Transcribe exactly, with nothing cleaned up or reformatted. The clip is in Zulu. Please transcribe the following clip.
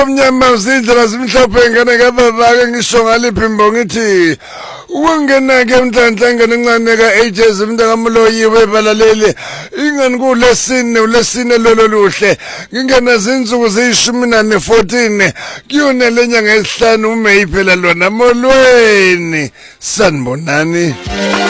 Mnyama zindlela zimhlophe ngene ngababa ngisho ngaliphi imbongithi ukungena ke mhlanhla ngene ncane ka ages mntakamuloyiwe balaleli ingani kulesine ulesine lolo luhle ngingena zinsuku ziyishumi nane fourteen kuyona lenyanga esihlanu uMeyi phela lona molweni sanibonani.